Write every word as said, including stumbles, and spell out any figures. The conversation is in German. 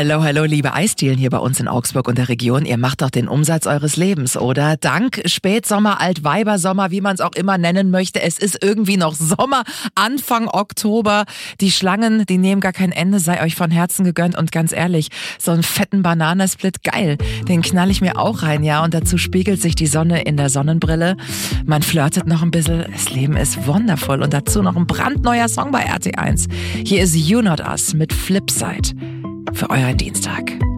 Hallo, hallo, liebe Eisdielen hier bei uns in Augsburg und der Region. Ihr macht doch den Umsatz eures Lebens, oder? Dank Spätsommer, Altweibersommer, wie man es auch immer nennen möchte. Es ist irgendwie noch Sommer, Anfang Oktober. Die Schlangen, die nehmen gar kein Ende, sei euch von Herzen gegönnt. Und ganz ehrlich, so einen fetten Bananensplit, geil. Den knall ich mir auch rein, ja. Und dazu spiegelt sich die Sonne in der Sonnenbrille. Man flirtet noch ein bisschen. Das Leben ist wundervoll. Und dazu noch ein brandneuer Song bei R T eins. Hier ist You Not Us mit Flipside für euren Dienstag.